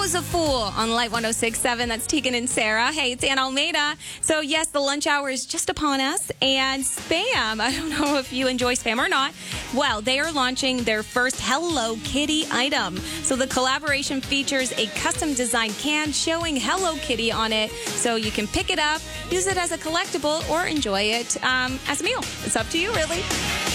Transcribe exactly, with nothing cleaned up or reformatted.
was a Fool on Light one oh six point seven. That's Tegan and Sarah. Hey, it's Ann Almeida. So, yes, the lunch hour is just upon us. And Spam, I don't know if you enjoy Spam or not. Well, they are launching their first Hello Kitty item. So, the collaboration features a custom-designed can showing Hello Kitty on it. So, you can pick it up, use it as a collectible, or enjoy it um, as a meal. It's up to you, really.